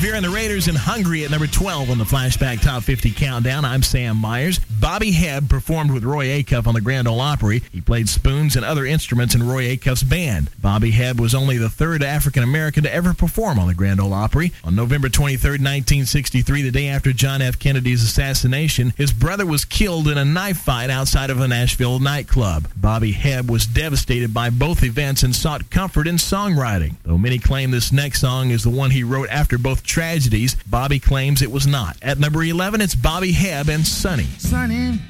Revere and the Raiders in Hungary at number 12 on the Flashback Top 50 Countdown. I'm Sam Myers. Bobby Hebb performed with Roy Acuff on the Grand Ole Opry. He played spoons and other instruments in Roy Acuff's band. Bobby Hebb was only the third African-American to ever perform on the Grand Ole Opry. On November 23, 1963, the day after John F. Kennedy's assassination, his brother was killed in a knife fight outside of a Nashville nightclub. Bobby Hebb was devastated by both events and sought comfort in songwriting. Though many claim this next song is the one he wrote after both tragedies, Bobby claims it was not. At number 11, it's Bobby Hebb and Sunny. Sunny,